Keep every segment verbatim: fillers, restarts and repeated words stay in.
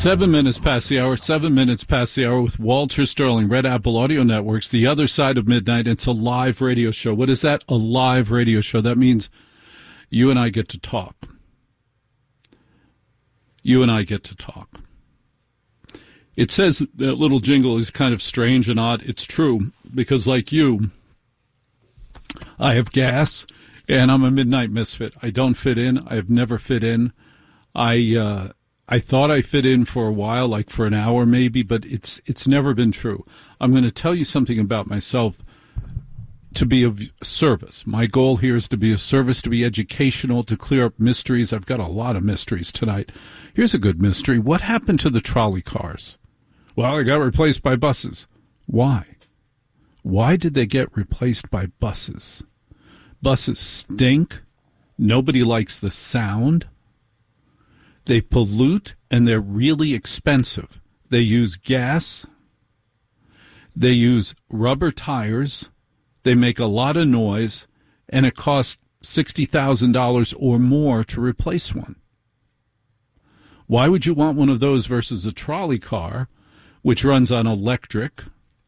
Seven minutes past the hour, seven minutes past the hour with Walter Sterling, Red Apple Audio Networks, The Other Side of Midnight. It's a live radio show. What is that? A live radio show. That means you and I get to talk. You and I get to talk. It says that little jingle is kind of strange and odd. It's true, because like you, I have gas, and I'm a midnight misfit. I don't fit in. I have never fit in. I... uh I thought I fit in for a while, like for an hour maybe, but it's it's never been true. I'm going to tell you something about myself to be of service. My goal here is to be of service, to be educational, to clear up mysteries. I've got a lot of mysteries tonight. Here's a good mystery. What happened to the trolley cars? Well, they got replaced by buses. Why? Why did they get replaced by buses? Buses stink. Nobody likes the sound. They pollute, and they're really expensive. They use gas. They use rubber tires. They make a lot of noise, and it costs sixty thousand dollars or more to replace one. Why would you want one of those versus a trolley car, which runs on electric,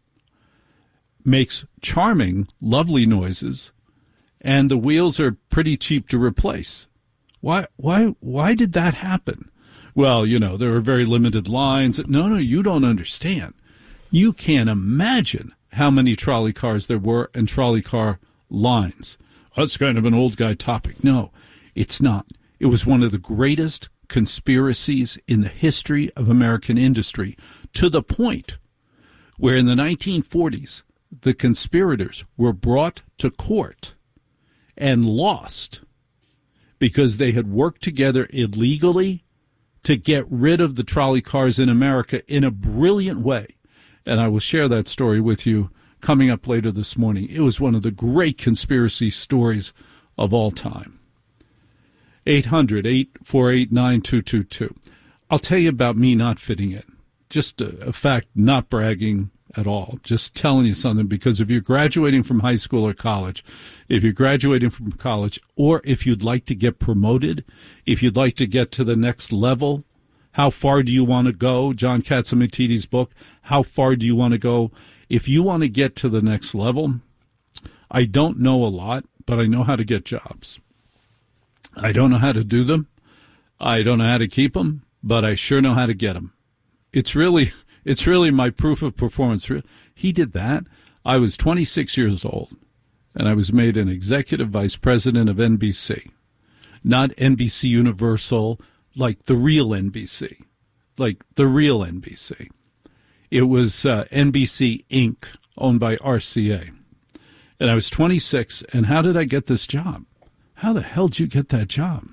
makes charming, lovely noises, and the wheels are pretty cheap to replace? Why, why, why did that happen? Well, you know, there are very limited lines. No, no, you don't understand. You can't imagine how many trolley cars there were and trolley car lines. That's kind of an old guy topic. No, it's not. It was one of the greatest conspiracies in the history of American industry, to the point where in the nineteen forties, the conspirators were brought to court and lost, because they had worked together illegally to get rid of the trolley cars in America in a brilliant way. And I will share that story with you coming up later this morning. It was one of the great conspiracy stories of all time. eight hundred, eight four eight, nine two two two. I'll tell you about me not fitting in. Just a, a fact, not bragging at all. Just telling you something, because if you're graduating from high school or college, if you're graduating from college, or if you'd like to get promoted, if you'd like to get to the next level, how far do you want to go? John Catsimatidis' book, How Far Do You Want to Go? If you want to get to the next level, I don't know a lot, but I know how to get jobs. I don't know how to do them. I don't know how to keep them, but I sure know how to get them. It's really... It's really my proof of performance. He did that. I was twenty-six years old, and I was made an executive vice president of N B C. Not N B C Universal, like the real N B C. Like the real N B C. It was uh, N B C Incorporated, owned by R C A. And I was twenty-six, and how did I get this job? How the hell did you get that job?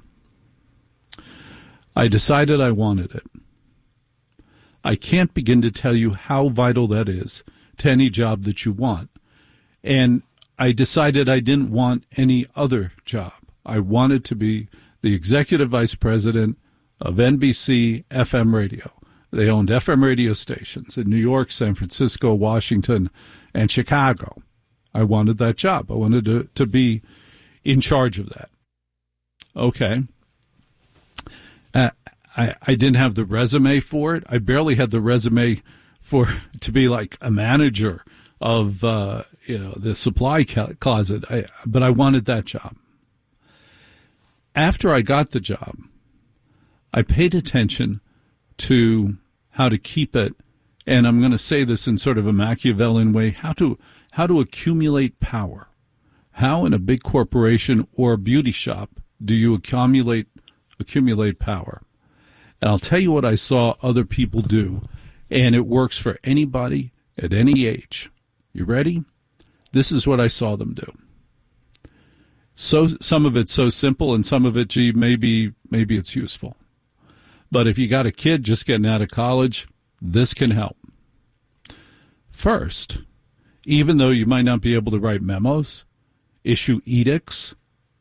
I decided I wanted it. I can't begin to tell you how vital that is to any job that you want. And I decided I didn't want any other job. I wanted to be the executive vice president of N B C F M radio. They owned F M radio stations in New York, San Francisco, Washington, and Chicago. I wanted that job. I wanted to, to be in charge of that. Okay. Uh, I, I didn't have the resume for it. I barely had the resume for to be like a manager of uh, you know the supply closet. I, but I wanted that job. After I got the job, I paid attention to how to keep it, and I'm going to say this in sort of a Machiavellian way: how to how to accumulate power. How in a big corporation or a beauty shop do you accumulate accumulate power? And I'll tell you what I saw other people do, and it works for anybody at any age. You ready? This is what I saw them do. So some of it's so simple, and some of it, gee, maybe maybe it's useful. But if you got a kid just getting out of college, this can help. First, even though you might not be able to write memos, issue edicts,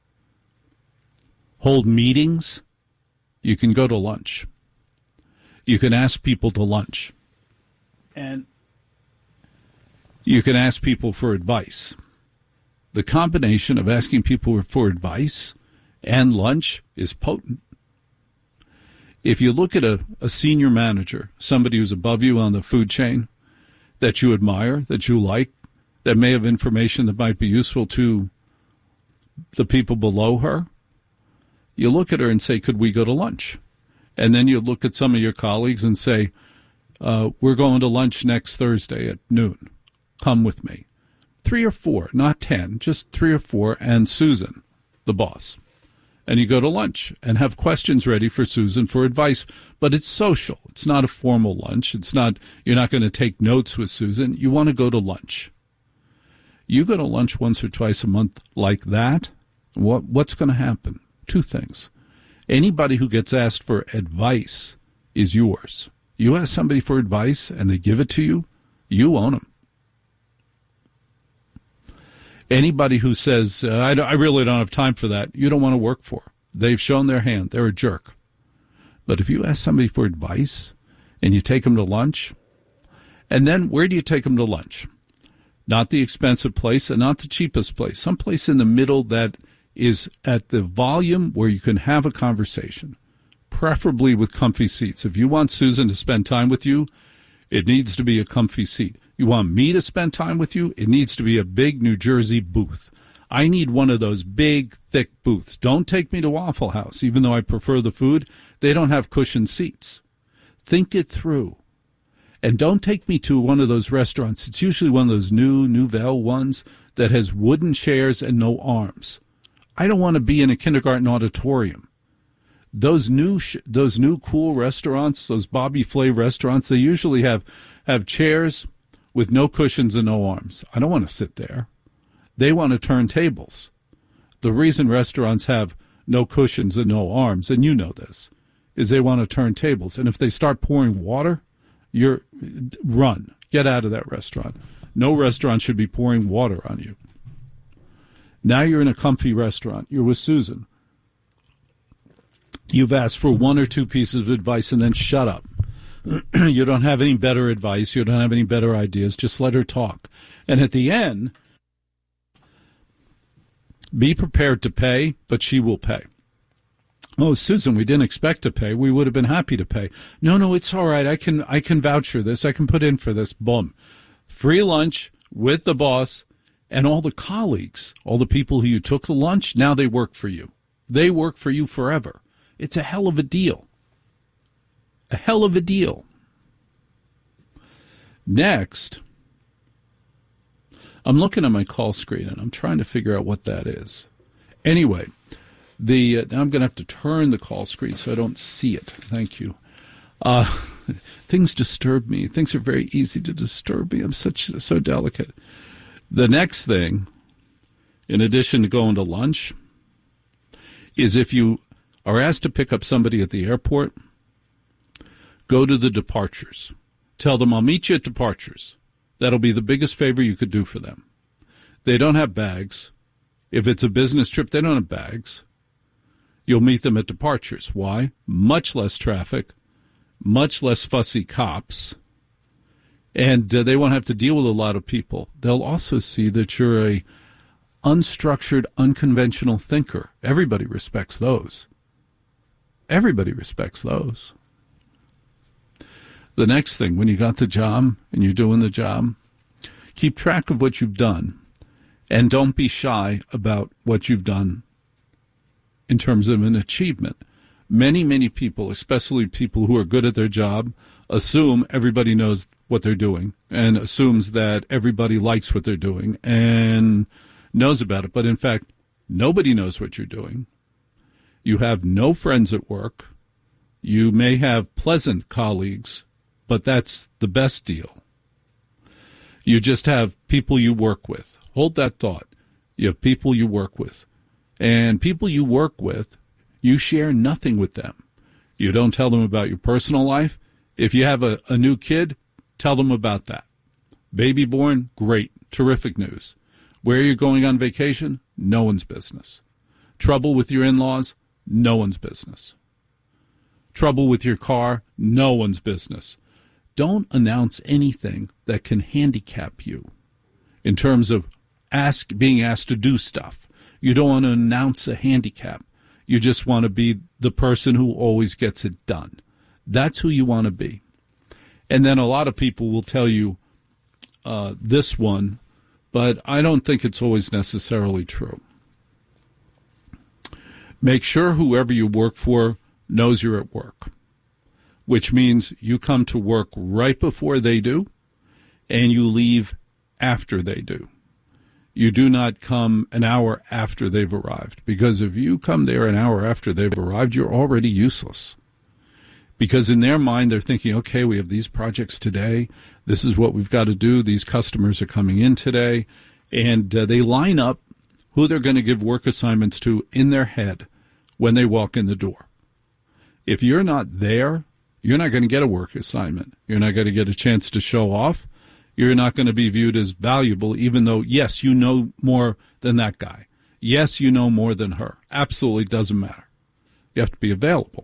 hold meetings, you can go to lunch. You can ask people to lunch. And you can ask people for advice. The combination of asking people for advice and lunch is potent. If you look at a, a senior manager, somebody who's above you on the food chain that you admire, that you like, that may have information that might be useful to the people below her, you look at her and say, could we go to lunch? And then you look at some of your colleagues and say, uh, we're going to lunch next Thursday at noon. Come with me. Three or four, not ten, just three or four, and Susan, the boss. And you go to lunch and have questions ready for Susan for advice. But it's social. It's not a formal lunch. It's not, you're not going to take notes with Susan. You want to go to lunch. You go to lunch once or twice a month like that, what what's going to happen? Two things. Anybody who gets asked for advice is yours. You ask somebody for advice and they give it to you, you own them. Anybody who says, uh, I, I really don't have time for that, you don't want to work for. They've shown their hand. They're a jerk. But if you ask somebody for advice and you take them to lunch, and then where do you take them to lunch? Not the expensive place and not the cheapest place. Someplace in the middle that is at the volume where you can have a conversation, preferably with comfy seats. If you want Susan to spend time with you, it needs to be a comfy seat. You want me to spend time with you, it needs to be a big New Jersey booth. I need one of those big, thick booths. Don't take me to Waffle House, even though I prefer the food. They don't have cushioned seats. Think it through. And don't take me to one of those restaurants. It's usually one of those new, Nouvelle ones that has wooden chairs and no arms. I don't want to be in a kindergarten auditorium. Those new, sh- those new cool restaurants, those Bobby Flay restaurants, they usually have, have chairs with no cushions and no arms. I don't want to sit there. They want to turn tables. The reason restaurants have no cushions and no arms, and you know this, is they want to turn tables. And if they start pouring water, you're run. Get out of that restaurant. No restaurant should be pouring water on you. Now you're in a comfy restaurant. You're with Susan. You've asked for one or two pieces of advice and then shut up. You don't have any better advice. You don't have any better ideas. Just let her talk. And at the end, be prepared to pay, but she will pay. Oh, Susan, we didn't expect to pay. We would have been happy to pay. No, no, it's all right. I can I can vouch for this. I can put in for this. Boom. Free lunch with the boss and all the colleagues, all the people who you took to lunch, now they work for you. They work for you forever. It's a hell of a deal. A hell of a deal. Next, I'm looking at my call screen, and I'm trying to figure out what that is. Anyway, the uh, now I'm going to have to turn the call screen so I don't see it. Thank you. Uh, things disturb me. Things are very easy to disturb me. I'm such so delicate. The next thing, in addition to going to lunch, is if you are asked to pick up somebody at the airport, go to the departures. Tell them, I'll meet you at departures. That'll be the biggest favor you could do for them. They don't have bags. If it's a business trip, they don't have bags. You'll meet them at departures. Why? Much less traffic, much less fussy cops, and uh, they won't have to deal with a lot of people. They'll also see that you're a unstructured, unconventional thinker. Everybody respects those. Everybody respects those. The next thing, when you got the job and you're doing the job, keep track of what you've done and don't be shy about what you've done in terms of an achievement. Many, many people, especially people who are good at their job, assume everybody knows what they're doing and assumes that everybody likes what they're doing and knows about it. But in fact, nobody knows what you're doing. You have no friends at work. You may have pleasant colleagues, but that's the best deal. You just have people you work with. Hold that thought. You have people you work with. And people you work with, you share nothing with them. You don't tell them about your personal life. If you have a, a new kid, tell them about that. Baby born, great, terrific news. Where you're going on vacation, no one's business. Trouble with your in-laws, no one's business. Trouble with your car, no one's business. Don't announce anything that can handicap you in terms of ask being asked to do stuff. You don't want to announce a handicap. You just want to be the person who always gets it done. That's who you want to be. And then a lot of people will tell you uh, this one, but I don't think it's always necessarily true. Make sure whoever you work for knows you're at work, which means you come to work right before they do and you leave after they do. You do not come an hour after they've arrived, because if you come there an hour after they've arrived, you're already useless. Because in their mind, they're thinking, okay, we have these projects today. This is what we've got to do. These customers are coming in today. And uh, they line up who they're going to give work assignments to in their head when they walk in the door. If you're not there, you're not going to get a work assignment. You're not going to get a chance to show off. You're not going to be viewed as valuable, even though, yes, you know more than that guy. Yes, you know more than her. Absolutely doesn't matter. You have to be available.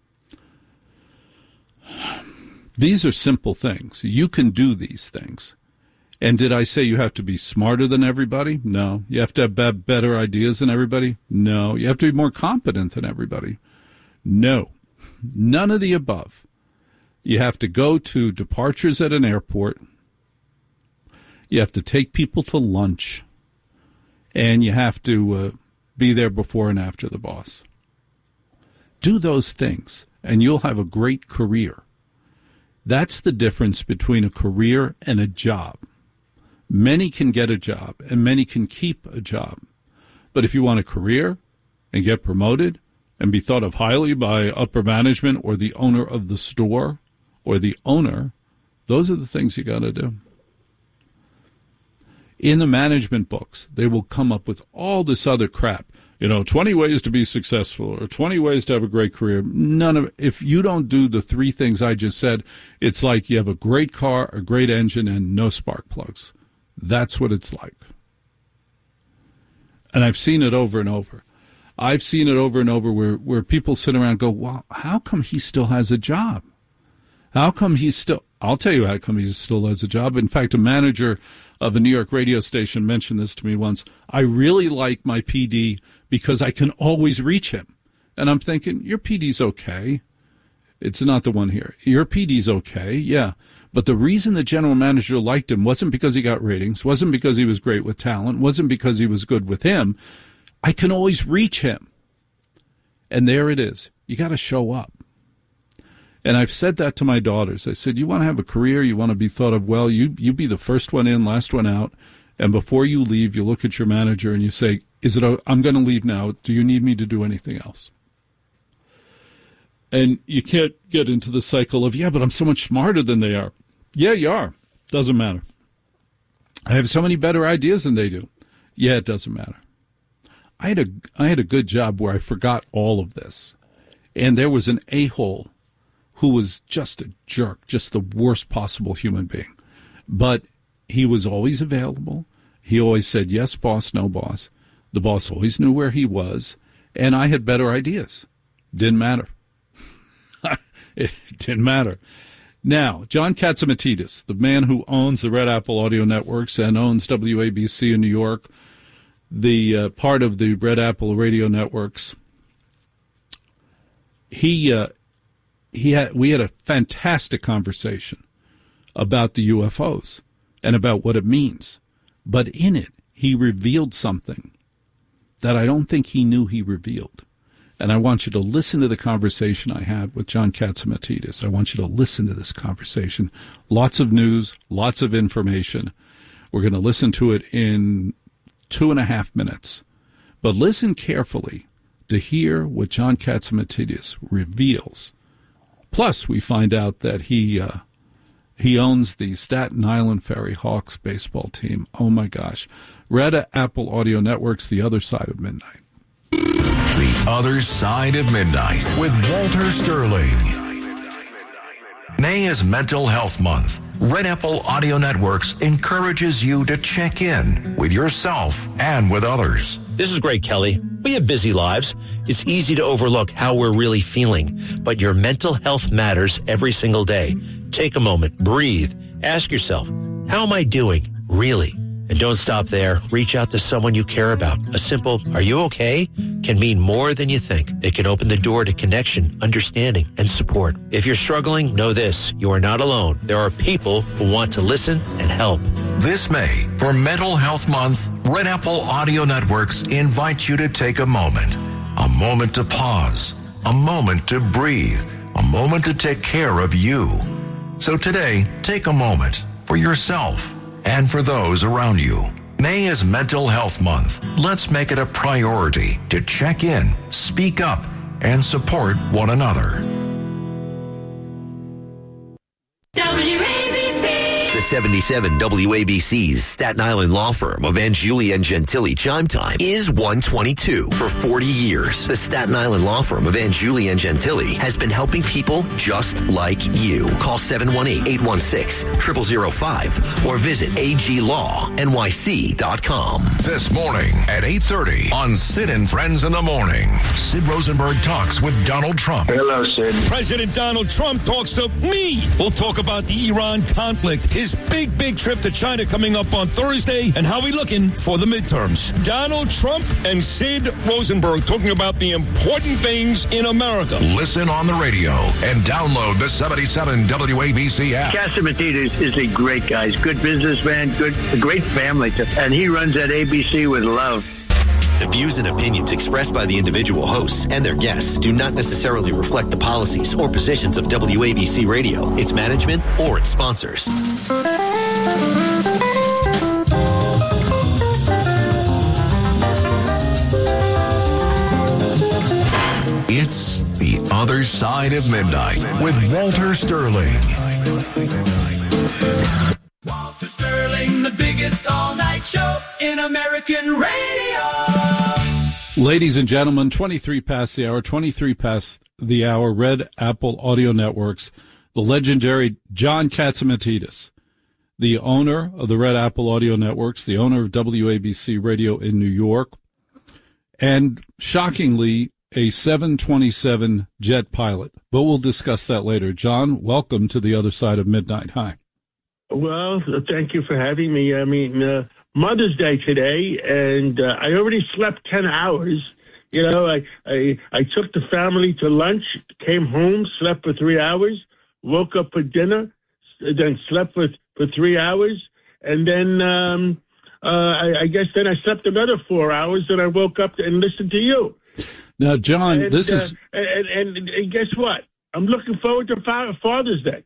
These are simple things. You can do these things. And did I say you have to be smarter than everybody? No. You have to have better ideas than everybody? No. You have to be more competent than everybody? No. None of the above. You have to go to departures at an airport. You have to take people to lunch. And you have to uh, be there before and after the boss. Do those things, and you'll have a great career. That's the difference between a career and a job. Many can get a job, and many can keep a job. But if you want a career and get promoted and be thought of highly by upper management or the owner of the store or the owner, those are the things you got to do. In the management books, they will come up with all this other crap. You know, twenty ways to be successful or twenty ways to have a great career. None of, if you don't do the three things I just said, it's like you have a great car, a great engine, and no spark plugs. That's what it's like. And I've seen it over and over. I've seen it over and over where, where people sit around and go, well, how come he still has a job? How come he's still, I'll tell you how come he still has a job. In fact, a manager of a New York radio station mentioned this to me once. I really like my P D because I can always reach him. And I'm thinking, your P D's okay. It's not the one here. Your P D's okay, yeah. But the reason the general manager liked him wasn't because he got ratings, wasn't because he was great with talent, wasn't because he was good with him. I can always reach him. And there it is. You got to show up. And I've said that to my daughters. I said, you want to have a career, you want to be thought of well, you you be the first one in, last one out. And before you leave, you look at your manager and you say, "Is it? A, I'm going to leave now. Do you need me to do anything else?" And you can't get into the cycle of, yeah, but I'm so much smarter than they are. Yeah, you are. Doesn't matter. I have so many better ideas than they do. Yeah, it doesn't matter. I had a I had a good job where I forgot all of this. And there was an a-hole who was just a jerk, just the worst possible human being. But he was always available. He always said, yes, boss, no, boss. The boss always knew where he was, and I had better ideas. Didn't matter. It didn't matter. Now, John Catsimatidis, the man who owns the Red Apple Audio Networks and owns W A B C in New York, the uh, part of the Red Apple Radio Networks, he... Uh, He had, we had a fantastic conversation about the U F Os and about what it means. But in it, he revealed something that I don't think he knew he revealed. And I want you to listen to the conversation I had with John Catsimatidis. I want you to listen to this conversation. Lots of news, lots of information. We're going to listen to it in two and a half minutes. But listen carefully to hear what John Catsimatidis reveals. Plus, we find out that he uh, he owns the Staten Island Ferry Hawks baseball team. Oh, my gosh. Red Apple Audio Network's The Other Side of Midnight. The Other Side of Midnight with Walter Sterling. May is Mental Health Month. Red Apple Audio Networks encourages you to check in with yourself and with others. This is Greg Kelly. We have busy lives. It's easy to overlook how we're really feeling, but your mental health matters every single day. Take a moment, breathe, ask yourself, how am I doing, really? And don't stop there. Reach out to someone you care about. A simple, "Are you okay?" can mean more than you think. It can open the door to connection, understanding, and support. If you're struggling, know this. You are not alone. There are people who want to listen and help. This May, for Mental Health Month, Red Apple Audio Networks invites you to take a moment. A moment to pause. A moment to breathe. A moment to take care of you. So today, take a moment for yourself and for those around you. May is Mental Health Month. Let's make it a priority to check in, speak up, and support one another. W A B C. The seventy-seven W A B C's Staten Island law firm of Angeli and Gentili Chime Time is one twenty-two. For forty years, the Staten Island law firm of Angeli and Gentili has been helping people just like you. Call seven one eight, eight one six, zero zero zero five or visit a g law n y c dot com. This morning at eight thirty on Sid and Friends in the Morning, Sid Rosenberg talks with Donald Trump. Hello, Sid. President Donald Trump talks to me. We'll talk about the Iran conflict, his big, big trip to China coming up on Thursday, and how we looking for the midterms. Donald Trump and Sid Rosenberg talking about the important things in America. Listen on the radio and download the seventy-seven W A B C app. Catsimatidis is a great guy. He's a good businessman, good, a great family, and he runs at A B C with love. The views and opinions expressed by the individual hosts and their guests do not necessarily reflect the policies or positions of W A B C Radio, its management, or its sponsors. It's The Other Side of Midnight with Walter Sterling. Walter Sterling, the biggest all-night show in American radio. Ladies and gentlemen, twenty-three past the hour, twenty-three past the hour, Red Apple Audio Networks, the legendary John Catsimatidis, the owner of the Red Apple Audio Networks, the owner of W A B C Radio in New York, and shockingly, a seven twenty-seven jet pilot. But we'll discuss that later. John, welcome to the other side of midnight. Hi. Well, thank you for having me. I mean, uh, Mother's Day today, and uh, I already slept ten hours. You know, I, I I took the family to lunch, came home, slept for three hours, woke up for dinner, then slept for, for three hours, and then um, uh, I, I guess then I slept another four hours, and I woke up and listened to you. Now, John, and, this uh, is... And, and, and guess what? I'm looking forward to Father's Day.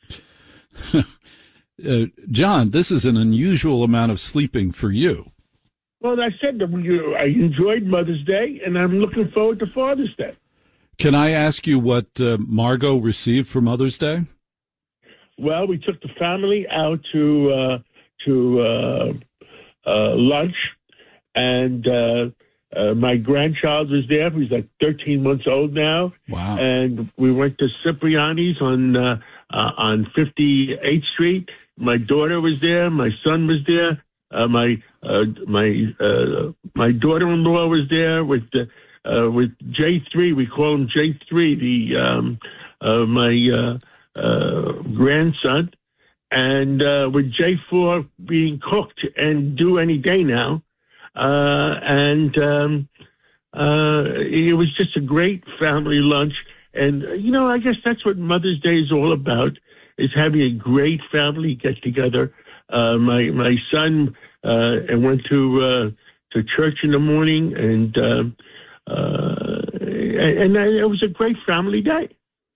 Uh, John, this is an unusual amount of sleeping for you. Well, I said that you, I enjoyed Mother's Day, and I'm looking forward to Father's Day. Can I ask you what uh, Margot received for Mother's Day? Well, we took the family out to uh, to uh, uh, lunch, and uh, uh, my grandchild was there. He's like thirteen months old now. Wow! And we went to Cipriani's on uh, uh, on fifty-eighth Street. My daughter was there. My son was there. Uh, my uh, my uh, my daughter-in-law was there with the, uh, with J three. We call him J three. The um, uh, my uh, uh, grandson, and uh, with J four being cooked and due any day now. Uh, and um, uh, it was just a great family lunch. And you know, I guess that's what Mother's Day is all about. Is having a great family get together. Uh, my my son uh, and went to uh, to church in the morning, and uh, uh, and, and it was a great family day.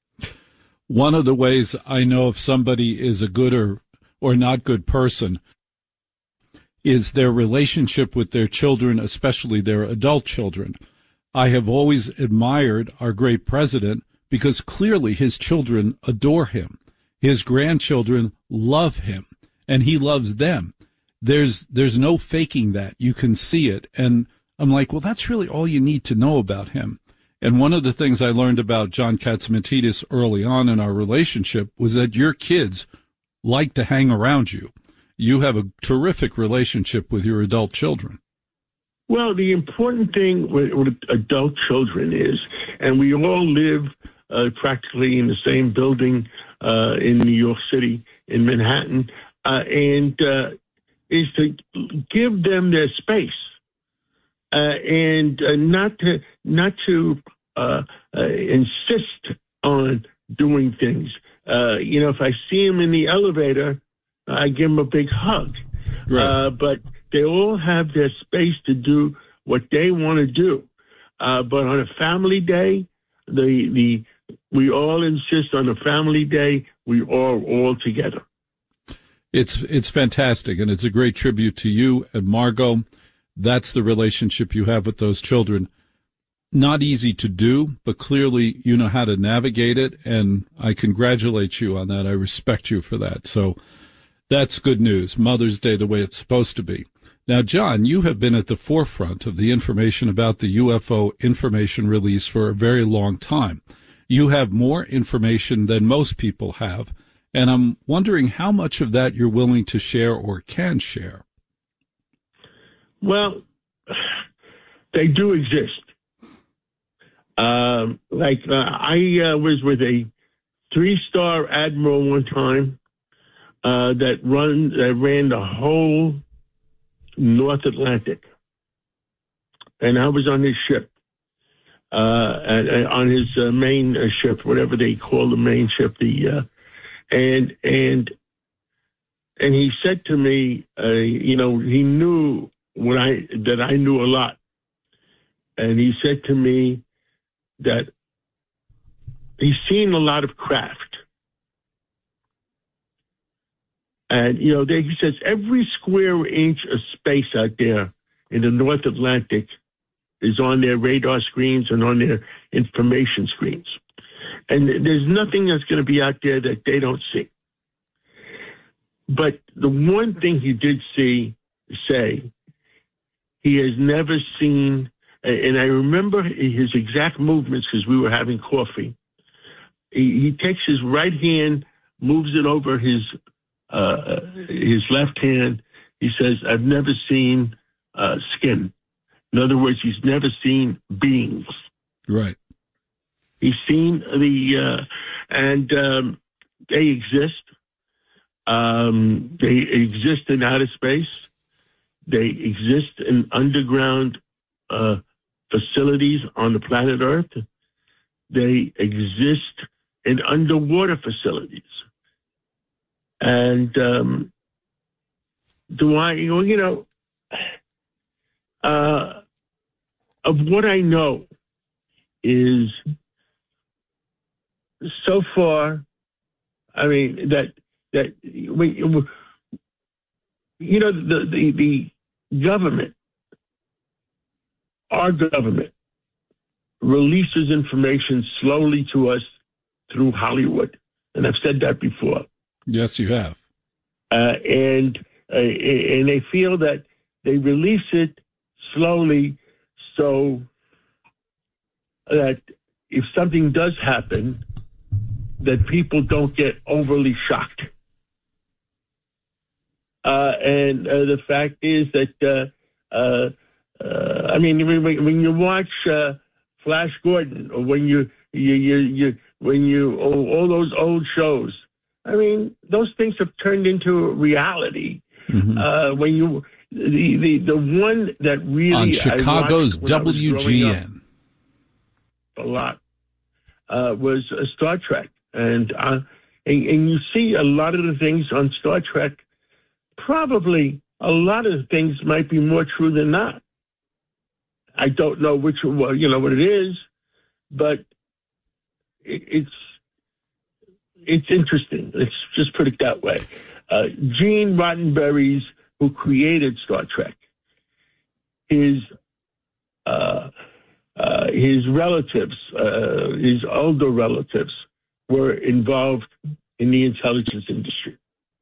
One of the ways I know if somebody is a good or or not good person is their relationship with their children, especially their adult children. I have always admired our great president because clearly his children adore him. His grandchildren love him, and he loves them. There's there's no faking that. You can see it. And I'm like, well, that's really all you need to know about him. And one of the things I learned about John Catsimatidis early on in our relationship was that your kids like to hang around you. You have a terrific relationship with your adult children. Well, the important thing with, with adult children is, and we all live uh, practically in the same building uh, in New York City, in Manhattan, uh, and uh, is to give them their space uh, and uh, not to not to uh, uh, insist on doing things. Uh, you know, if I see them in the elevator, I give them a big hug. Right. Uh, but they all have their space to do what they want to do. Uh, but on a family day, the the we all insist on a family day. We are all together. It's it's fantastic, and it's a great tribute to you and Margot. That's the relationship you have with those children. Not easy to do, but clearly you know how to navigate it, and I congratulate you on that. I respect you for that. So that's good news. Mother's Day the way it's supposed to be. Now, John, you have been at the forefront of the information about the U F O information release for a very long time. You have more information than most people have, and I'm wondering how much of that you're willing to share or can share. Well, they do exist. Um, like uh, I uh, was with a three-star admiral one time uh, that run that ran the whole North Atlantic, and I was on his ship, uh, and, on his uh, main uh, ship, whatever they call the main ship, the uh, and and and he said to me, uh, you know, he knew what I that I knew a lot, and he said to me that he's seen a lot of craft. And, you know, they, he says every square inch of space out there in the North Atlantic is on their radar screens and on their information screens. And there's nothing that's going to be out there that they don't see. But the one thing he did see, say, he has never seen, and I remember his exact movements because we were having coffee. He, he takes his right hand, moves it over his uh, his left hand. He says, "I've never seen uh, skin." In other words, he's never seen beings. Right. He's seen the, uh, and um, they exist. Um, they exist in outer space. They exist in underground uh, facilities on the planet Earth. They exist in underwater facilities. And um, do I, you know, uh, of what I know is so far, I mean, that, that we, you know, the, the, the government, our government releases information slowly to us through Hollywood. And I've said that before. Yes, you have. Uh, and uh, and they feel that they release it slowly so that if something does happen, that people don't get overly shocked. Uh, and uh, the fact is that, uh, uh, uh, I mean, when, when you watch uh, Flash Gordon, or when you, you, you, you when you, all, all those old shows, I mean, those things have turned into reality. Mm-hmm. Uh, when you, the, the, the one that really on Chicago's W G N a lot uh, was uh, Star Trek, and, uh, and and you see a lot of the things on Star Trek. Probably a lot of things might be more true than not. I don't know which, well, you know what it is, but it, it's it's interesting. Let's just put it that way. Uh, Gene Roddenberry's, who created Star Trek, his uh, uh, his relatives, uh, his older relatives, were involved in the intelligence industry.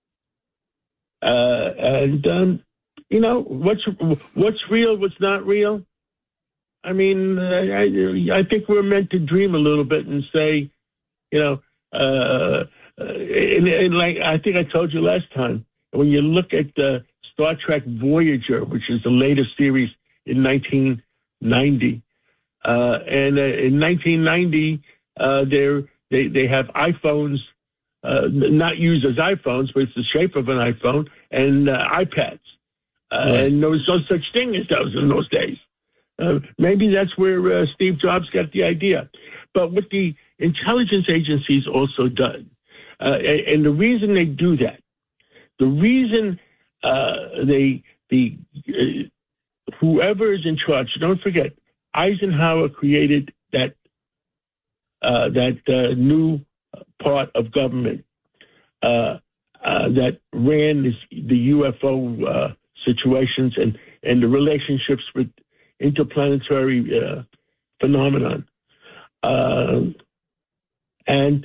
Uh, and, um, you know, what's what's real, what's not real? I mean, I, I think we're meant to dream a little bit and say, you know, uh, and, and like I think I told you last time, when you look at the Star Trek Voyager, which is the latest series in nineteen ninety, uh, and uh, in nineteen ninety, uh, they they have iPhones. Uh, not used as iPhones, but it's the shape of an iPhone, and uh, iPads. Uh, right. And there was no such thing as those in those days. Uh, maybe that's where uh, Steve Jobs got the idea. But what the intelligence agencies also done, uh, and, and the reason they do that, the reason uh, they, the uh, whoever is in charge, don't forget, Eisenhower created that uh, that uh, new part of government uh, uh, that ran this, the U F O uh, situations and, and the relationships with interplanetary uh, phenomenon. Uh, and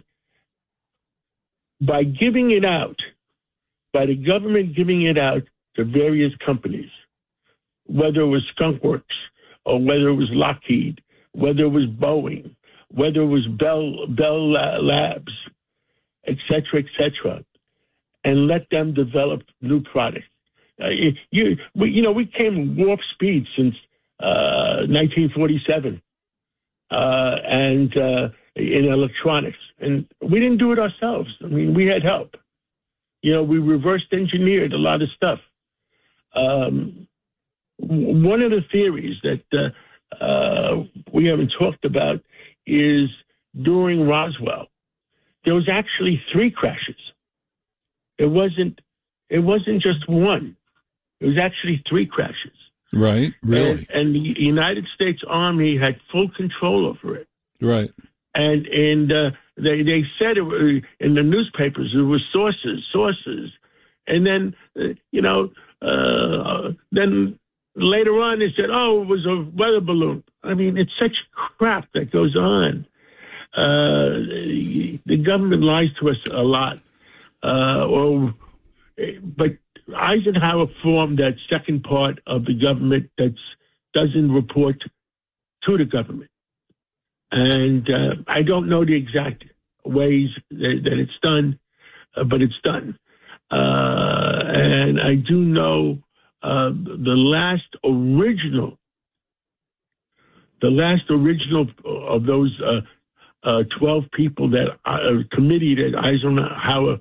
by giving it out, by the government giving it out to various companies, whether it was Skunk Works or whether it was Lockheed, whether it was Boeing, whether it was Bell, Bell Labs, et cetera, et cetera, and let them develop new products. Uh, you, we, you know, we came warp speed since uh, nineteen forty-seven, uh, and uh, in electronics, and we didn't do it ourselves. I mean, we had help. You know, we reversed engineered a lot of stuff. Um, one of the theories that uh, uh, we haven't talked about is during Roswell, there was actually three crashes. It wasn't. It wasn't just one. It was actually three crashes. Right. Really. And, and the United States Army had full control over it. Right. And and uh, they they said it were, in the newspapers there were sources, sources, and then uh, you know uh, then later on they said, oh, it was a weather balloon. I mean, it's such crap that goes on. Uh, the government lies to us a lot. Uh, or, but Eisenhower formed that second part of the government that doesn't report to the government. And uh, I don't know the exact ways that, that it's done, uh, but it's done. Uh, and I do know uh, the last original, the last original of those uh, uh, twelve people that uh, committee that Eisenhower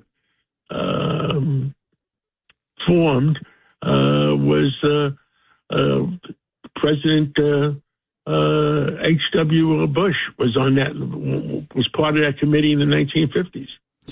um, formed uh, was uh, uh, President uh, uh, H W Bush was on that, was part of that committee in the nineteen fifties.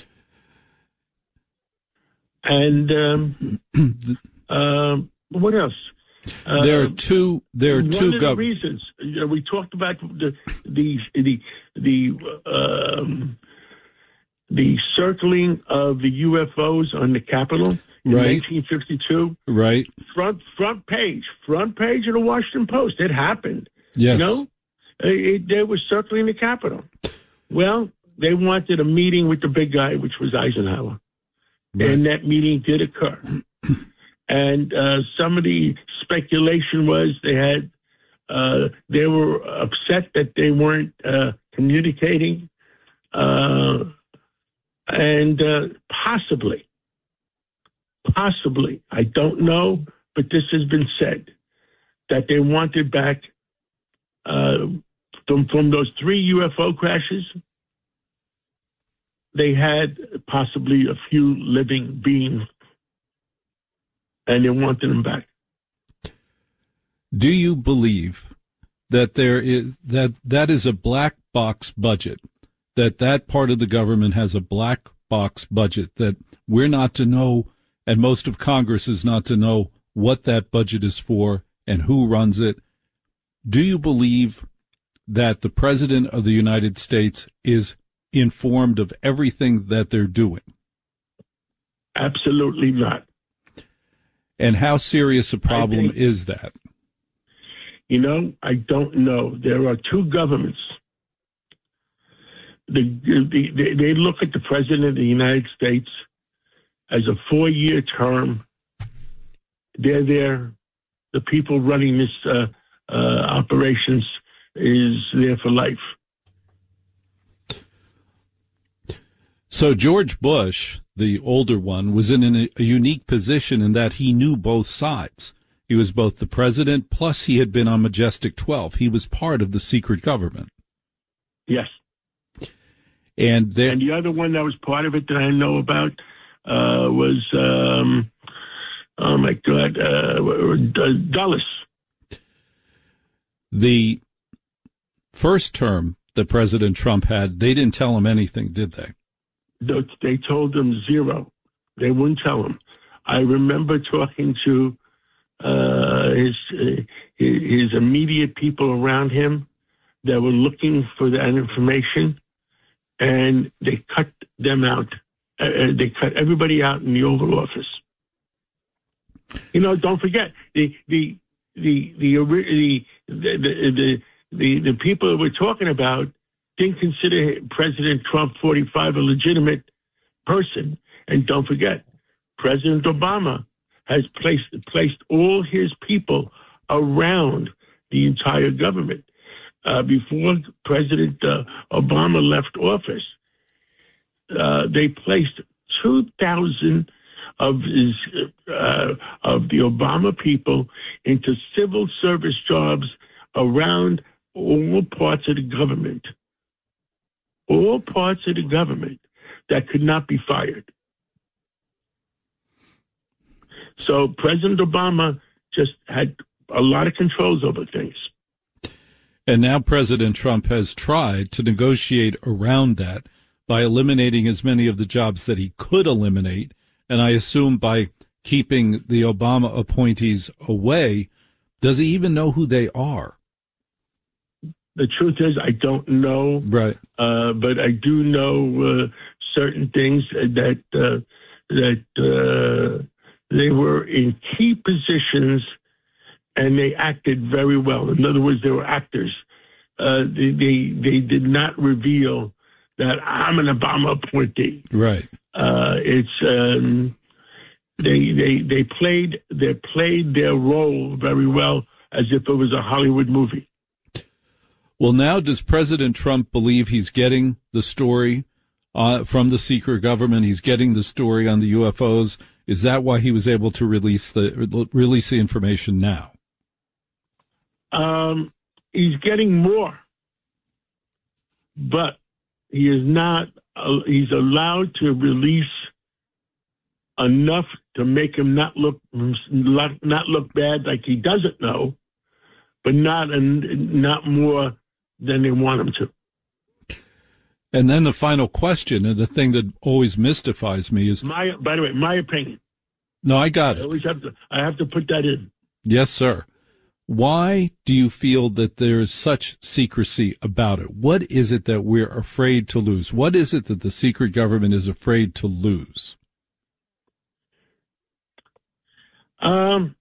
And um, uh, what else? Uh, there are two. There are one two of gov- the reasons you know, we talked about the the the the um, the circling of the U F Os on the Capitol in right. nineteen fifty-two. Right. Front front page, front page of the Washington Post. It happened. Yes. You know, it, they were circling the Capitol. Well, they wanted a meeting with the big guy, which was Eisenhower, right. And that meeting did occur. And uh, some of the speculation was they had, uh, they were upset that they weren't uh, communicating, uh, and uh, possibly, possibly, I don't know, but this has been said, that they wanted back uh, from, from those three U F O crashes, they had possibly a few living beings, and they wanted them back. Do you believe that there is that that is a black box budget, that that part of the government has a black box budget, that we're not to know, and most of Congress is not to know what that budget is for and who runs it? Do you believe that the President of the United States is informed of everything that they're doing? Absolutely not. And how serious a problem think, is that? You know, I don't know. There are two governments. The, the, they, they look at the President of the United States as a four-year term. They're there. The people running this uh, uh, operations is there for life. So George Bush, the older one, was in a, a unique position in that he knew both sides. He was both the president, plus he had been on Majestic twelve. He was part of the secret government. Yes. And, there, and the other one that was part of it that I know about uh, was um, oh my God, uh, Dulles. The first term that President Trump had, they didn't tell him anything, did they? They told him zero. They wouldn't tell him. I remember talking to uh, his uh, his immediate people around him that were looking for that information, and they cut them out. Uh, they cut everybody out in the Oval Office. You know, don't forget the the the the the the the, the, the people that we're talking about didn't consider President Trump forty-five a legitimate person, and don't forget, President Obama has placed placed all his people around the entire government. Uh, before President uh, Obama left office, uh, they placed two thousand of his uh, of the Obama people into civil service jobs around all parts of the government, all parts of the government that could not be fired. So President Obama just had a lot of controls over things. And now President Trump has tried to negotiate around that by eliminating as many of the jobs that he could eliminate, and I assume by keeping the Obama appointees away. Does he even know who they are? The truth is, I don't know. Right. Uh, but I do know uh, certain things that uh, that uh, they were in key positions and they acted very well. In other words, they were actors. Uh, they, they they did not reveal that I'm an Obama appointee. Right. Uh, it's um, they they they played they played their role very well, as if it was a Hollywood movie. Well, now does President Trump believe he's getting the story uh, from the secret government? He's getting the story on the U F Os. Is that why he was able to release the release the information now? Um, he's getting more, but he is not. Uh, he's allowed to release enough to make him not look not look bad, like he doesn't know, but not and not more than they want him to. And then the final question, and the thing that always mystifies me is my. By the way, my opinion. No, I got it. I always have to. I have to put that in. Yes, sir. Why do you feel that there is such secrecy about it? What is it that we're afraid to lose? What is it that the secret government is afraid to lose? Um,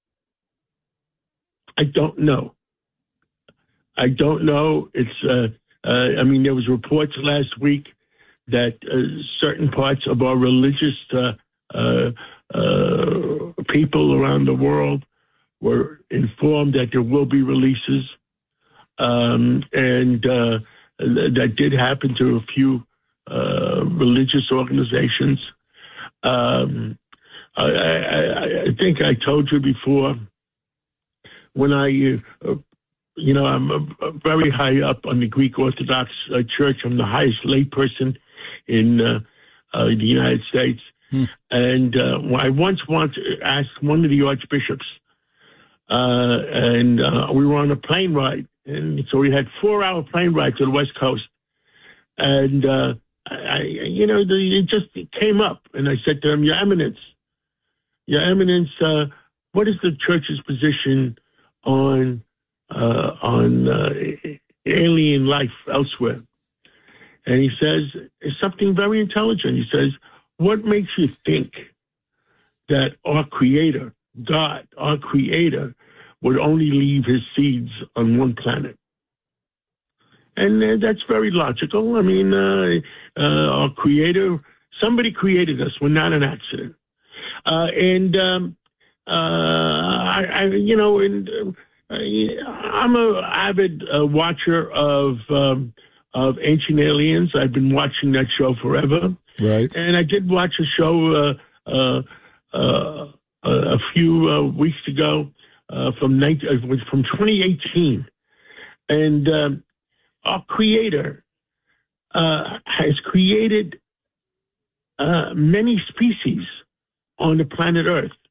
I don't know. I don't know. It's. Uh, uh, I mean, there was reports last week that uh, certain parts of our religious uh, uh, uh, people around the world were informed that there will be releases, um, and uh, that did happen to a few uh, religious organizations. Um, I, I, I think I told you before, when I, uh, you know, I'm uh, very high up on the Greek Orthodox uh, Church. I'm the highest layperson in uh, uh, the United States. Hmm. And uh, I once want to ask one of the archbishops, Uh, and uh, we were on a plane ride, and so we had four-hour plane ride to the West Coast. And uh, I, you know, the, it just came up, and I said to him, "Your Eminence, Your Eminence, uh, what is the church's position on uh, on uh, alien life elsewhere?" And he says, "It's something very intelligent." He says, "What makes you think that our Creator, God, our Creator, would only leave his seeds on one planet?" And uh, that's very logical. I mean, uh, uh, our Creator, somebody created us. We're not an accident. Uh, and, um, uh, I, I, you know, and uh, I'm an avid uh, watcher of um, of Ancient Aliens. I've been watching that show forever. Right. And I did watch a show uh, uh, uh, a few uh, weeks ago uh, from nineteen, uh, from twenty eighteen, and uh, our Creator uh, has created uh, many species on the planet Earth,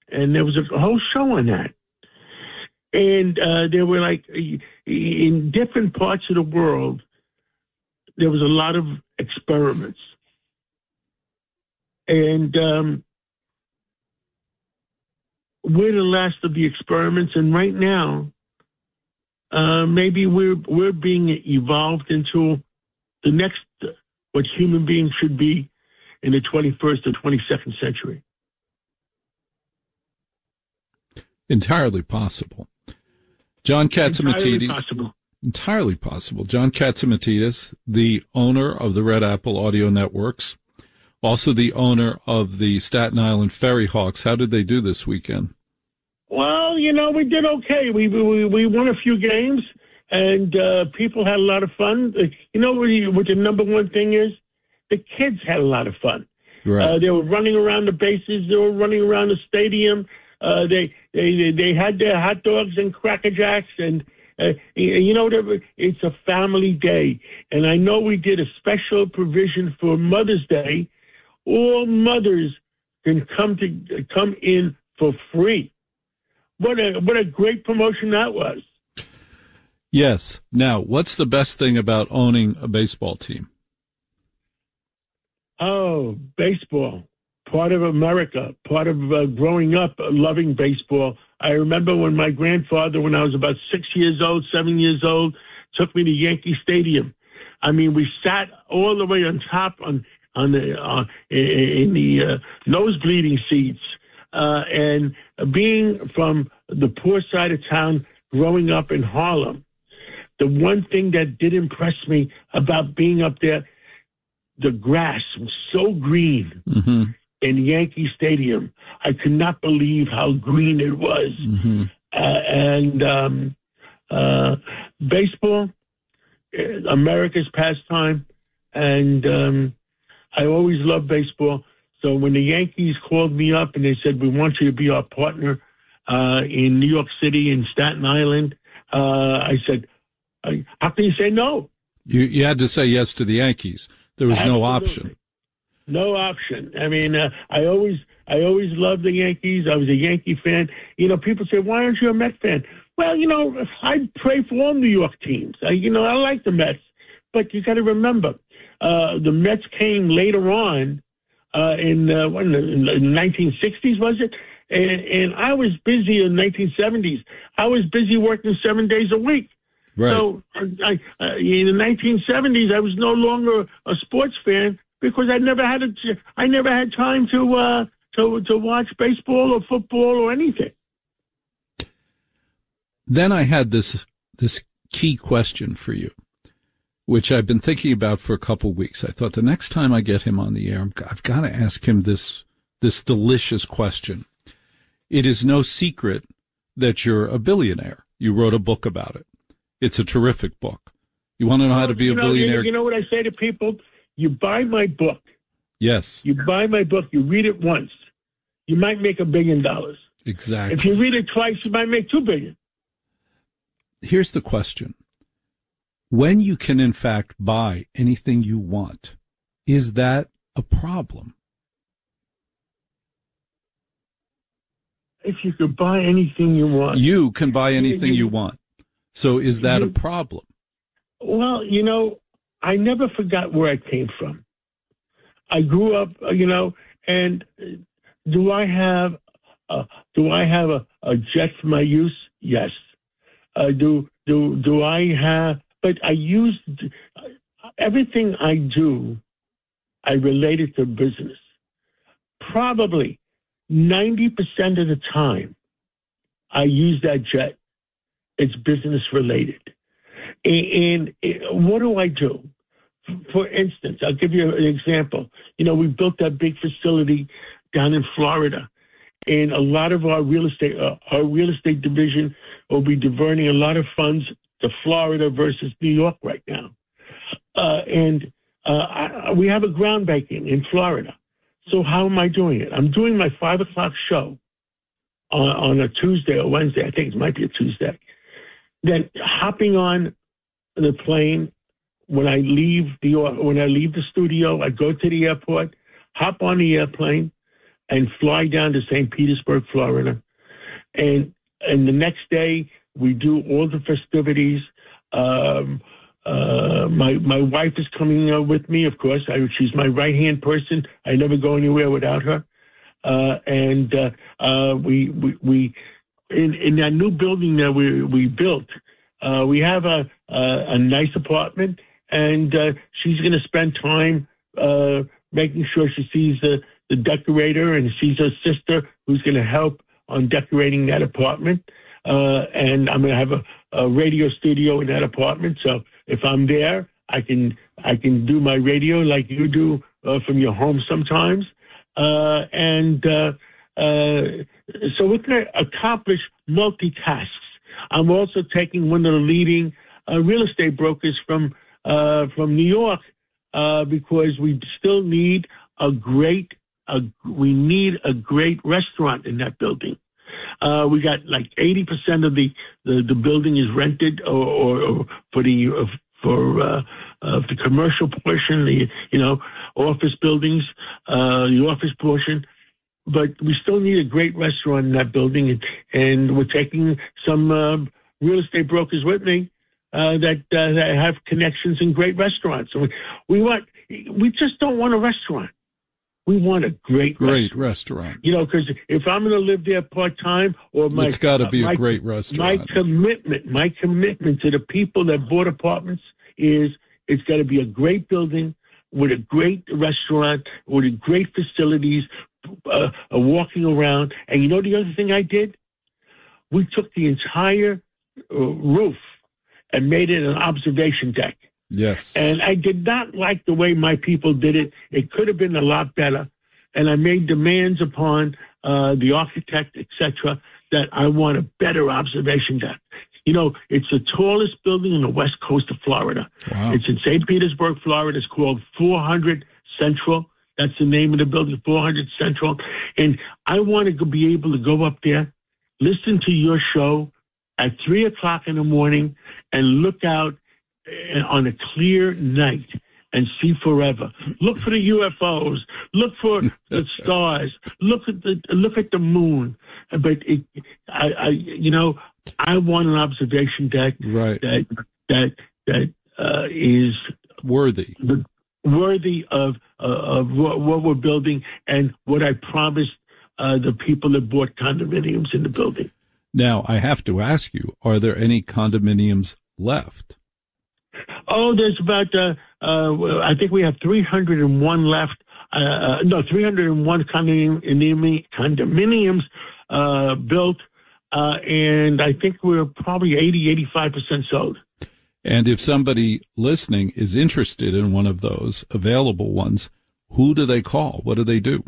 and there was a whole show on that. And uh, there were like, in different parts of the world, there was a lot of experiments. And um, we're the last of the experiments, and right now, uh, maybe we're we're being evolved into the next, what human beings should be in the twenty-first or twenty-second century. Entirely possible. John Catsimatidis. Entirely possible. Entirely possible. John Catsimatidis, the owner of the Red Apple Audio Networks, also the owner of the Staten Island Ferry Hawks. How did they do this weekend? Well, you know, we did okay. We we, we won a few games, and uh, people had a lot of fun. You know what, what the number one thing is? The kids had a lot of fun. Right. Uh, they were running around the bases. They were running around the stadium. Uh, they, they they had their hot dogs and Cracker Jacks, and uh, you know, it's a family day. And I know we did a special provision for Mother's Day. All mothers can come to come in for free. What a what a great promotion that was. Yes. Now, what's the best thing about owning a baseball team? Oh, baseball. Part of America, part of uh, growing up uh, loving baseball. I remember when my grandfather, when I was about six years old, seven years old, took me to Yankee Stadium. I mean, we sat all the way on top on on the uh, in the uh, nosebleeding seats, uh, and being from the poor side of town, growing up in Harlem, the one thing that did impress me about being up there, the grass was so green. Mm-hmm. In Yankee Stadium. I could not believe how green it was. Mm-hmm. Uh, and um, uh, baseball, America's pastime, and um, I always loved baseball. So when the Yankees called me up and they said, we want you to be our partner uh, in New York City and Staten Island, uh, I said, how can you say no? You, you had to say yes to the Yankees. There was Absolutely. no option. No option. I mean, uh, I always, I always loved the Yankees. I was a Yankee fan. You know, people say, "Why aren't you a Mets fan?" Well, you know, I pray for all New York teams. I, you know, I like the Mets, but you got to remember, uh, the Mets came later on uh, in, uh, in the nineteen sixties, was it? And, and I was busy in the nineteen seventies. I was busy working seven days a week. Right. So I, uh, in the nineteen seventies, I was no longer a sports fan, because I never had a, I never had time to uh, to to watch baseball or football or anything. Then I had this this key question for you, which I've been thinking about for a couple of weeks. I thought the next time I get him on the air, I've got to ask him this this delicious question. It is no secret that you're a billionaire. You wrote a book about it. It's a terrific book. You want to know how to be you a know, billionaire? You know what I say to people? You buy my book. Yes. You buy my book. You read it once. You might make a billion dollars. Exactly. If you read it twice, you might make two billion. Here's the question. When you can, in fact, buy anything you want, is that a problem? If you could buy anything you want. You can buy anything you, you want. So is that you, a problem? Well, you know, I never forgot where I came from. I grew up, you know, and do I have uh, do I have a, a jet for my use? Yes. Uh, do do do I have? But I use everything I do. I relate it to business. Probably ninety percent of the time, I use that jet. It's business related. And, and what do I do? For instance, I'll give you an example. You know, we built that big facility down in Florida, and a lot of our real estate, uh, our real estate division will be diverting a lot of funds to Florida versus New York right now. Uh, and uh, I, we have a groundbreaking in Florida. So how am I doing it? I'm doing my five o'clock show on, on a Tuesday or Wednesday. I think it might be a Tuesday. Then hopping on the plane. When I leave the when I leave the studio, I go to the airport, hop on the airplane, and fly down to Saint Petersburg, Florida. And and the next day, we do all the festivities. Um, uh, my my wife is coming uh, with me, of course. I, she's my right-hand person. I never go anywhere without her. Uh, and uh, uh, we, we, we in, in that new building that we, we built, uh, we have a, a, a nice apartment, and uh, she's going to spend time uh, making sure she sees the, the decorator and sees her sister who's going to help on decorating that apartment. Uh, and I'm going to have a, a radio studio in that apartment. So if I'm there, I can I can do my radio like you do uh, from your home sometimes. Uh, and uh, uh, so we're going to accomplish multitasks. I'm also taking one of the leading uh, real estate brokers from uh, from New York uh, because we still need a great a, we need a great restaurant in that building. Uh, we got like eighty percent of the, the, the building is rented or, or, or for the uh, for uh, uh, the commercial portion, the you know office buildings, uh, the office portion. But we still need a great restaurant in that building, and, and we're taking some uh, real estate brokers with me uh, that, uh, that have connections in great restaurants. So we, we want we just don't want a restaurant. We want a great great restaurant. restaurant. You know, because if I'm going to live there part time, or my it's got to be uh, my, a great restaurant. My commitment, my commitment to the people that bought apartments is it's got to be a great building with a great restaurant with great facilities, uh, uh, walking around. And you know the other thing I did? We took the entire uh, roof and made it an observation deck. Yes. And I did not like the way my people did it. It could have been a lot better. And I made demands upon uh, the architect, et cetera, that I want a better observation deck. You know, it's the tallest building in the west coast of Florida. Wow. It's in Saint Petersburg, Florida. It's called four hundred Central. That's the name of the building, four hundred Central. And I want to be able to go up there, listen to your show at three o'clock in the morning, and look out on a clear night and see forever. Look for the U F Os. Look for the stars. Look at the look at the moon. But it, I, I, you know, I want an observation deck right. that that that uh, is worthy, worthy of uh, of what, what we're building and what I promised uh, the people that bought condominiums in the building. Now, I have to ask you: are there any condominiums left? Oh, there's about, uh, uh, I think we have three hundred one left. Uh, no, three hundred one condominium, condominiums uh, built, uh, and I think we're probably eighty, eighty-five percent sold. And if somebody listening is interested in one of those available ones, who do they call? What do they do?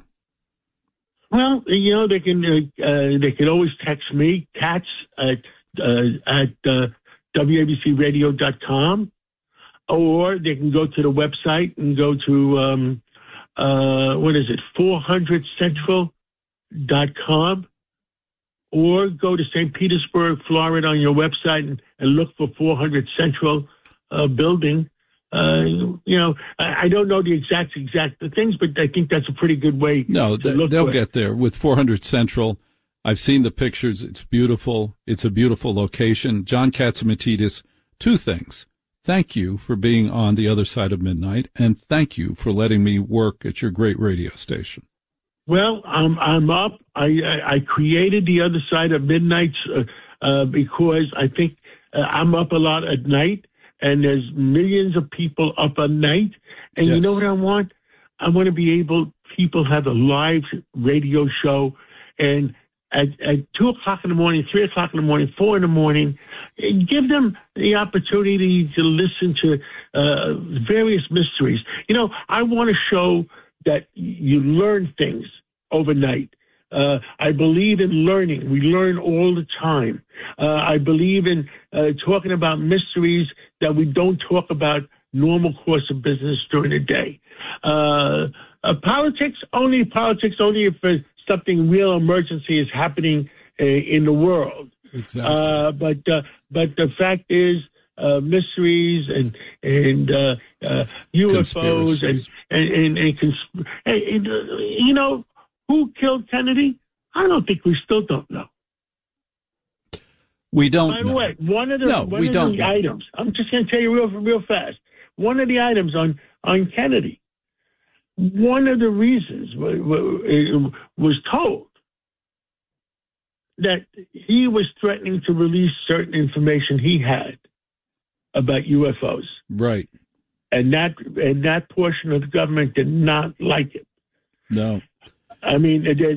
Well, you know, they can uh, uh, they can always text me, Cats at uh, at uh, W A B C radio dot com. Or they can go to the website and go to, um, uh, what is it, four hundred central dot com. Or go to Saint Petersburg, Florida on your website and, and look for four hundred Central uh, building. Uh, you know, I, I don't know the exact, exact things, but I think that's a pretty good way no, to they, look they'll for get there with four hundred Central. I've seen the pictures. It's beautiful. It's a beautiful location. John Catsimatidis, two things. Thank you for being on the other side of midnight, and thank you for letting me work at your great radio station. Well, I'm I'm up. I I, I created the other side of midnight uh, uh, because I think uh, I'm up a lot at night, and there's millions of people up at night. And yes. You know what I want? I want to be able people have a live radio show, and At, at two o'clock in the morning, three o'clock in the morning, four in the morning, give them the opportunity to listen to uh, various mysteries. You know, I want to show that you learn things overnight. Uh, I believe in learning. We learn all the time. Uh, I believe in uh, talking about mysteries that we don't talk about normal course of business during the day. Uh, uh, politics, only politics, only if uh, something real emergency is happening uh, in the world. Exactly. Uh, but uh, but the fact is, uh, mysteries and and uh, uh, U F Os and and and, and, cons- and, and uh, you know, Who killed Kennedy? I don't think we still don't know. We don't By the know. way, one of the, No, one we of don't the know. items, I'm just going to tell you real, real fast. One of the items on, on Kennedy, one of the reasons was, was told that he was threatening to release certain information he had about U F Os. Right. And that, and that portion of the government did not like it. No. I mean, there's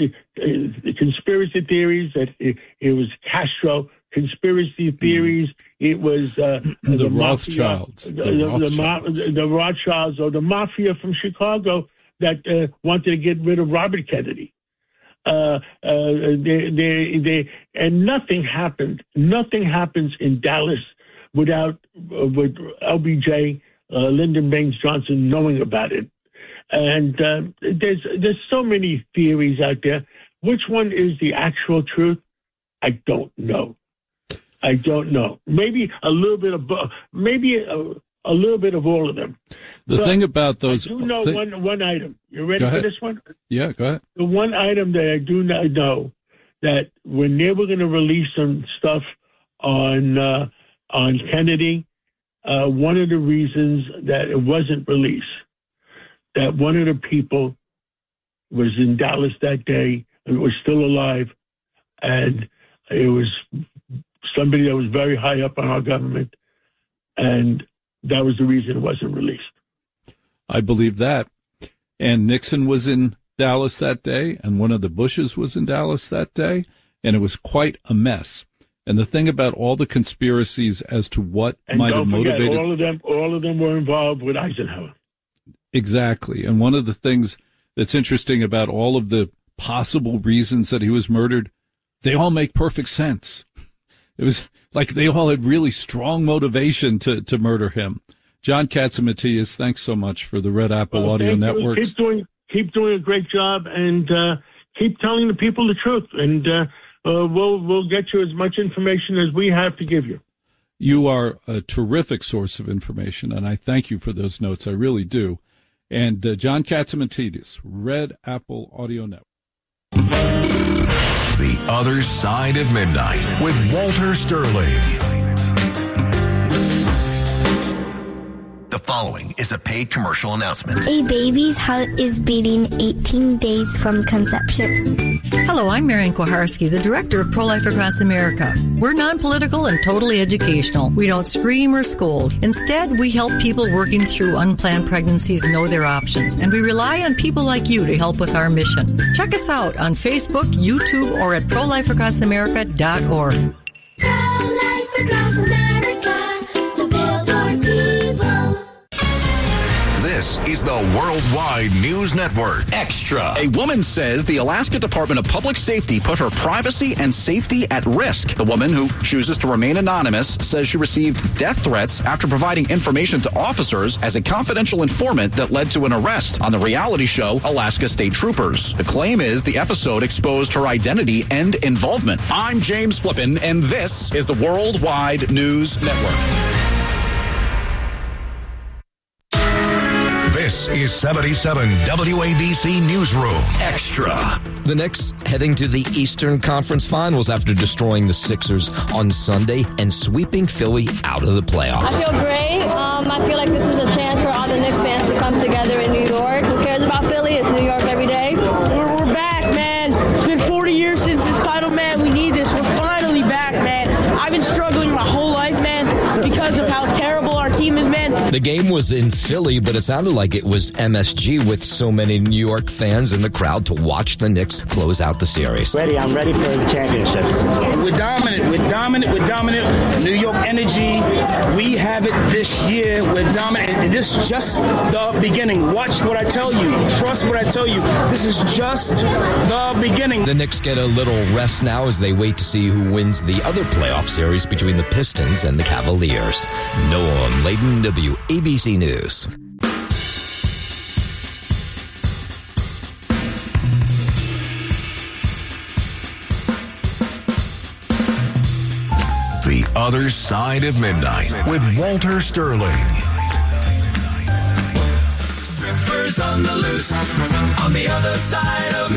conspiracy theories that it, it was Castro. Conspiracy theories, it was uh, the, the Rothschilds, mafia, the, the, Rothschilds. the, the Rothschilds, or the mafia from Chicago that uh, wanted to get rid of Robert Kennedy. Uh, uh, they, they, they, and nothing happened. Nothing happens in Dallas without uh, with L B J, uh, Lyndon Baines Johnson, knowing about it. And uh, there's there's so many theories out there. Which one is the actual truth? I don't know. I don't know. Maybe a little bit of maybe a, a little bit of all of them. The but thing about those, I do know thi- one one item. You ready Go for ahead. this one? Yeah, go ahead. The one item that I do not know, that when they were going to release some stuff on uh, on Kennedy, uh, one of the reasons that it wasn't released, that one of the people was in Dallas that day and was still alive, and it was somebody that was very high up on our government, and that was the reason it wasn't released. I believe that. And Nixon was in Dallas that day, and one of the Bushes was in Dallas that day, and it was quite a mess. And the thing about all the conspiracies as to what And might have don't forget, motivated all of them, all of them were involved with Eisenhower. Exactly. And one of the things that's interesting about all of the possible reasons that he was murdered, they all make perfect sense. It was like they all had really strong motivation to, to murder him. John Catsimatidis, thanks so much for the Red Apple Well, Audio thank you. Networks. Keep doing, keep doing a great job, and uh, keep telling the people the truth. And uh, uh, we'll we'll get you as much information as we have to give you. You are a terrific source of information, and I thank you for those notes. I really do. And uh, John Catsimatidis, Red Apple Audio Network. The Other Side of Midnight with Walter Sterling. The following is a paid commercial announcement. A baby's heart is beating eighteen days from conception. Hello, I'm Marian Koharski, the director of Pro-Life Across America. We're non-political and totally educational. We don't scream or scold. Instead, we help people working through unplanned pregnancies know their options, and we rely on people like you to help with our mission. Check us out on Facebook, YouTube, or at pro life across america dot org. Pro-Life Across America, the Billboard people. This is the Worldwide News Network. Extra. A woman says the Alaska Department of Public Safety put her privacy and safety at risk. The woman, who chooses to remain anonymous, says she received death threats after providing information to officers as a confidential informant that led to an arrest on the reality show Alaska State Troopers. The claim is the episode exposed her identity and involvement. I'm James Flippin, and this is the Worldwide News Network. This is seventy-seven W A B C Newsroom. Extra. The Knicks heading to the Eastern Conference Finals after destroying the Sixers on Sunday and sweeping Philly out of the playoffs. I feel great. Um, I feel like this is a chance for all the Knicks fans to come together in New York. Who cares about Philly? It's New York every day. We're, we're back, man. It's been forty years since this title, man. We need this. We're finally back, man. I've been struggling my whole life, man, because of how terrible our team is, man. The game was in Philly, but it sounded like it was M S G with so many New York fans in the crowd to watch the Knicks close out the series. Ready, I'm ready for the championships. We're dominant, we're dominant, we're dominant. New York energy, we have it this year. We're dominant, and this is just the beginning. Watch what I tell you. Trust what I tell you. This is just the beginning. The Knicks get a little rest now as they wait to see who wins the other playoff series between the Pistons and the Cavaliers. Noam Layden, W A B C News. The Other Side of Midnight with Walter Sterling. Strippers Strippers on the loose, on the other side of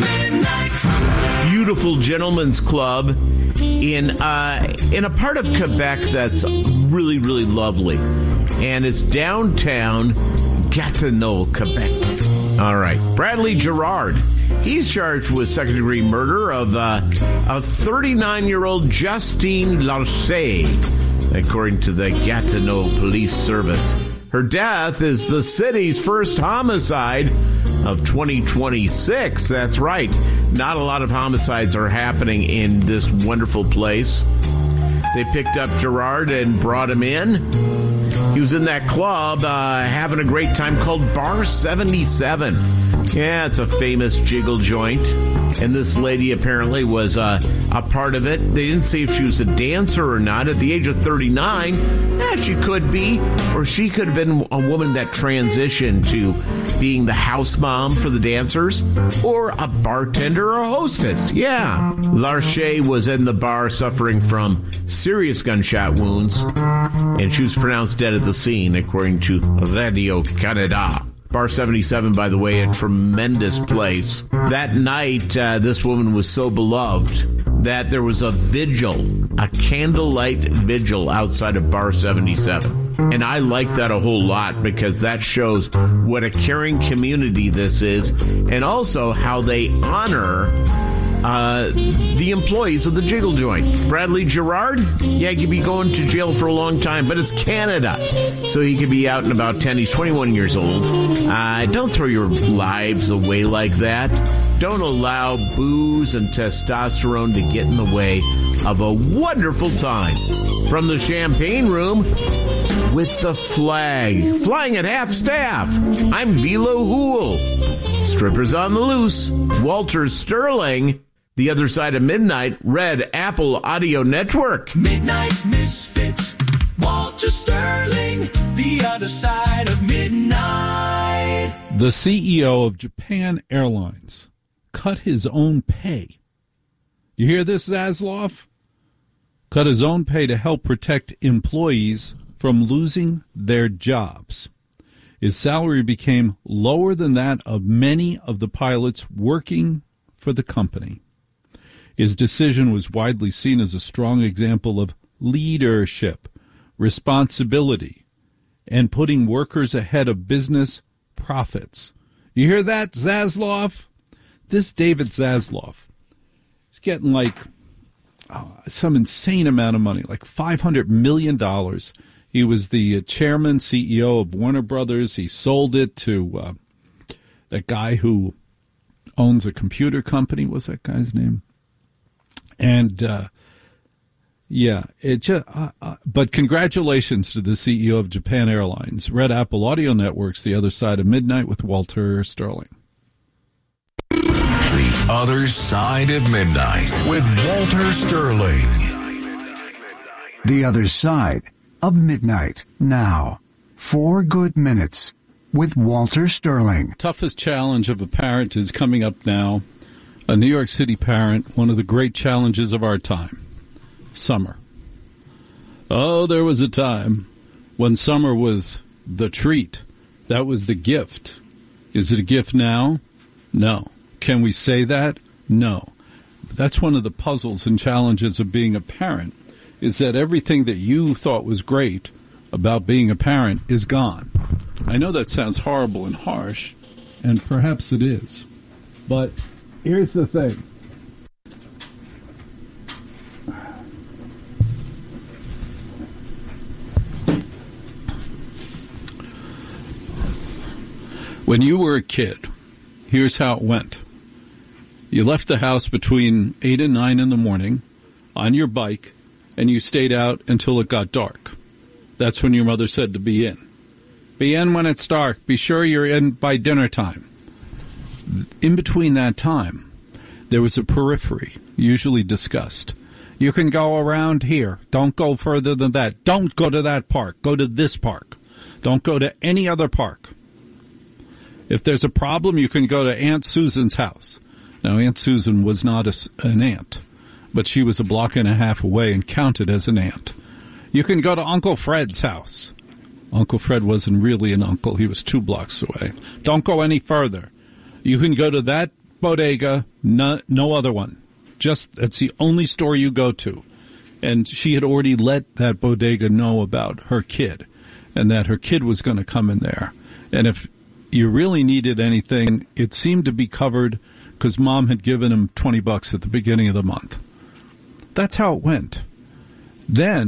midnight. Beautiful gentleman's club in uh, in a part of Quebec that's really, really lovely. And it's downtown Gatineau, Quebec. All right. Bradley Gerard. He's charged with second-degree murder of uh, a thirty-nine-year-old Justine Larcher, according to the Gatineau Police Service. Her death is the city's first homicide of twenty twenty-six. That's right. Not a lot of homicides are happening in this wonderful place. They picked up Gerard and brought him in. He was in that club uh, having a great time called Bar seventy-seven. Yeah, it's a famous jiggle joint. And this lady apparently was uh, a part of it. They didn't say if she was a dancer or not. At the age of thirty-nine, yeah, she could be. Or she could have been a woman that transitioned to being the house mom for the dancers. Or a bartender or a hostess. Yeah. Larcher was in the bar suffering from serious gunshot wounds. And she was pronounced dead at the scene, according to Radio Canada. Bar seventy-seven, by the way, a tremendous place. That night, uh, this woman was so beloved that there was a vigil, a candlelight vigil outside of Bar seventy-seven. And I like that a whole lot because that shows what a caring community this is and also how they honor Uh, the employees of the jiggle joint. Bradley Gerard, yeah, he could be going to jail for a long time, but it's Canada, so he could be out in about ten. He's twenty-one years old. Uh, don't throw your lives away like that. Don't allow booze and testosterone to get in the way of a wonderful time. From the champagne room with the flag flying at half staff, I'm Velo Hool. Strippers on the loose, Walter Sterling. The Other Side of Midnight, Red Apple Audio Network. Midnight Misfits, Walter Sterling, The Other Side of Midnight. The C E O of Japan Airlines cut his own pay. You hear this, Zasloff? Cut his own pay to help protect employees from losing their jobs. His salary became lower than that of many of the pilots working for the company. His decision was widely seen as a strong example of leadership, responsibility, and putting workers ahead of business profits. You hear that, Zasloff? This David Zasloff is getting like oh, some insane amount of money, like five hundred million dollars. He was the chairman, C E O of Warner Brothers. He sold it to uh, that guy who owns a computer company. What's that guy's name? And, uh, yeah, it just, uh, uh, but congratulations to the C E O of Japan Airlines. Red Apple Audio Networks, The Other Side of Midnight with Walter Sterling. The Other Side of Midnight with Walter Sterling. The Other Side of Midnight now. Four good minutes with Walter Sterling. Toughest challenge of a parent is coming up now. A New York City parent, one of the great challenges of our time. Summer. Oh, there was a time when summer was the treat. That was the gift. Is it a gift now? No. Can we say that? No. That's one of the puzzles and challenges of being a parent, is that everything that you thought was great about being a parent is gone. I know that sounds horrible and harsh, and perhaps it is. But here's the thing. When you were a kid, here's how it went. You left the house between eight and nine in the morning on your bike, and you stayed out until it got dark. That's when your mother said to be in. Be in when it's dark. Be sure you're in by dinner time. In between that time, there was a periphery, usually discussed. You can go around here. Don't go further than that. Don't go to that park. Go to this park. Don't go to any other park. If there's a problem, you can go to Aunt Susan's house. Now, Aunt Susan was not a, an aunt, but she was a block and a half away and counted as an aunt. You can go to Uncle Fred's house. Uncle Fred wasn't really an uncle. He was two blocks away. Don't go any further. You can go to that bodega, no, no other one. Just, that's the only store you go to. And she had already let that bodega know about her kid and that her kid was going to come in there. And if you really needed anything, it seemed to be covered because Mom had given him twenty bucks at the beginning of the month. That's how it went. Then